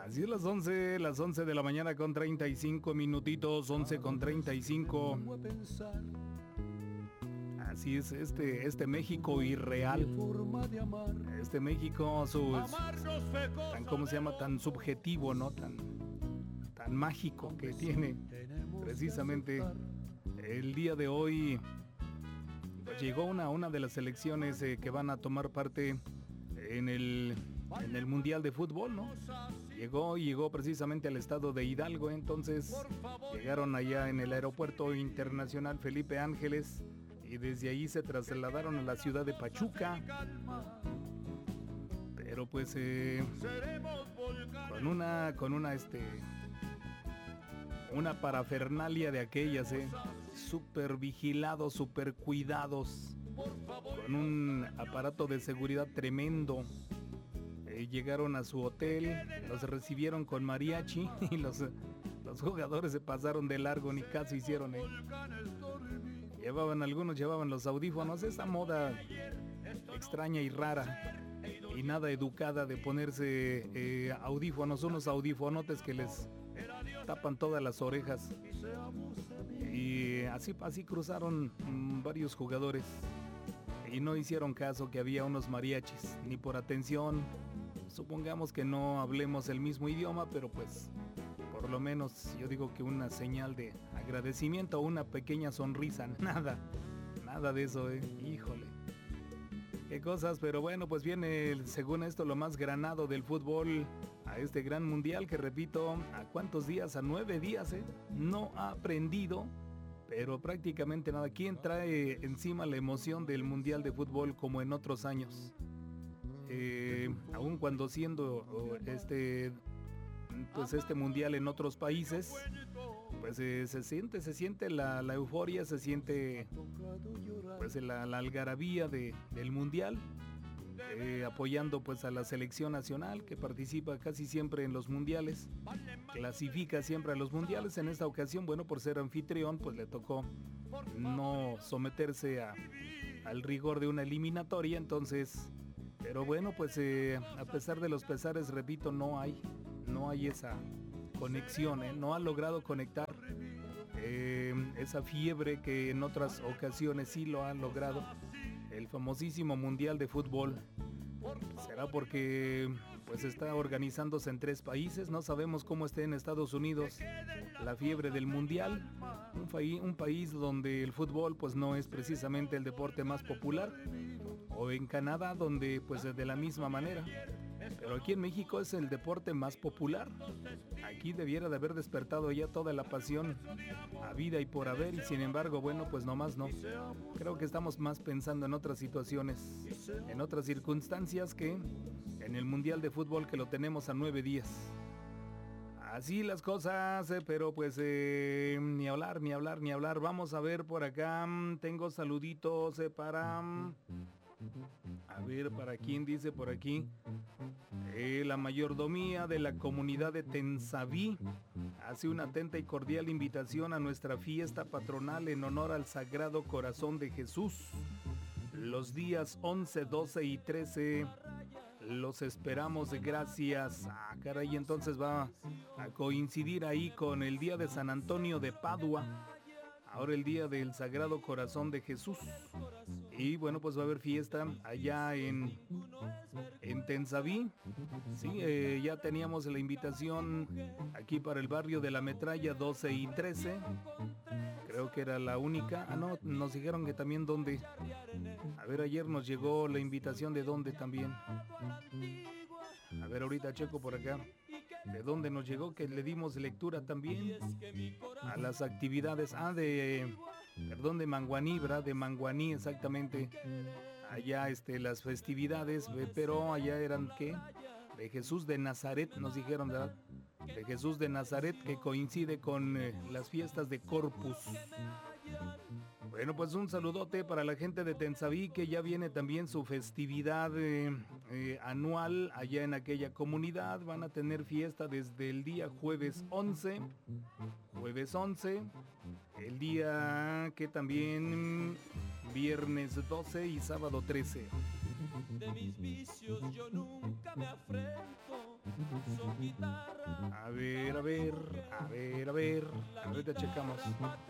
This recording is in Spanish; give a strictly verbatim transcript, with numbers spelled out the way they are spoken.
Así es las once, las once de la mañana con treinta y cinco minutitos, once con treinta y cinco. Así es este, este México irreal. Este México, su, tan, ¿cómo se llama? Tan subjetivo, ¿no? Tan, tan mágico que tiene precisamente el día de hoy. Pues llegó una, una de las selecciones eh, que van a tomar parte en el, en el Mundial de Fútbol, ¿no? Llegó y llegó precisamente al estado de Hidalgo, entonces llegaron allá en el Aeropuerto Internacional Felipe Ángeles y desde ahí se trasladaron a la ciudad de Pachuca. Pero pues eh, con una, con una, este, una parafernalia de aquellas, eh, súper vigilados, súper cuidados, con un aparato de seguridad tremendo. Eh, llegaron a su hotel, los recibieron con mariachi y los, los jugadores se pasaron de largo, ni caso hicieron. Eh. Llevaban, algunos llevaban los audífonos, esa moda extraña y rara y nada educada de ponerse eh, audífonos, unos audífonotes que les tapan todas las orejas. Y así, así cruzaron mmm, varios jugadores y no hicieron caso que había unos mariachis, ni por atención. Supongamos que no hablemos el mismo idioma, pero pues por lo menos yo digo que una señal de agradecimiento o una pequeña sonrisa, nada, nada de eso, eh. Híjole, qué cosas, pero bueno, pues viene según esto lo más granado del fútbol a este gran mundial que, repito, ¿a cuántos días? A nueve días, eh. No ha aprendido, pero prácticamente nada. ¿Quién trae encima la emoción del mundial de fútbol como en otros años? Eh, aun cuando siendo este pues este mundial en otros países, pues eh, se siente se siente la, la euforia, se siente pues la, la algarabía de, del mundial, eh, apoyando pues a la selección nacional que participa casi siempre en los mundiales, clasifica siempre a los mundiales. En esta ocasión, bueno, por ser anfitrión, pues le tocó no someterse a, al rigor de una eliminatoria, entonces. Pero bueno, pues eh, a pesar de los pesares, repito, no hay, no hay esa conexión, ¿eh? No ha logrado conectar eh, esa fiebre que en otras ocasiones sí lo ha logrado. El famosísimo Mundial de Fútbol. ¿Será porque pues está organizándose en tres países? No sabemos cómo esté en Estados Unidos la fiebre del Mundial. Un, fa- un país donde el fútbol pues no es precisamente el deporte más popular. O en Canadá, donde pues de la misma manera. Pero aquí en México es el deporte más popular. Aquí debiera de haber despertado ya toda la pasión a vida y por haber, y sin embargo, bueno, pues nomás no. Creo que estamos más pensando en otras situaciones, en otras circunstancias que en el Mundial de Fútbol que lo tenemos a nueve días. Así las cosas, eh, pero pues eh, ni hablar, ni hablar, ni hablar. Vamos a ver por acá, tengo saluditos eh, para... A ver, ¿para quién dice por aquí? Eh, la mayordomía de la comunidad de Tensaví hace una atenta y cordial invitación a nuestra fiesta patronal en honor al Sagrado Corazón de Jesús. Los días once, doce y trece los esperamos, gracias. Ah, caray, entonces va a coincidir ahí con el día de San Antonio de Padua. Ahora el día del Sagrado Corazón de Jesús. Y bueno, pues va a haber fiesta allá en, en Tensaví. Sí, eh, ya teníamos la invitación aquí para el barrio de La Metralla, doce y trece. Creo que era la única. Ah, no, nos dijeron que también dónde. A ver, ayer nos llegó la invitación de dónde también. A ver, ahorita checo por acá. ¿De dónde nos llegó? Que le dimos lectura también a las actividades. Ah, de... Perdón, de Manguanibra, de Manguaní exactamente. Allá este, las festividades, pero allá eran, ¿qué? De Jesús de Nazaret, nos dijeron, ¿verdad? De Jesús de Nazaret, que coincide con eh, las fiestas de Corpus. Bueno, pues un saludote para la gente de Tensaví, que ya viene también su festividad eh, eh, anual allá en aquella comunidad. Van a tener fiesta desde el día jueves once, jueves once, el día que también viernes doce y sábado trece. De mis vicios yo nunca me afrento, A ver, a ver, a ver, a ver. Ahorita checamos.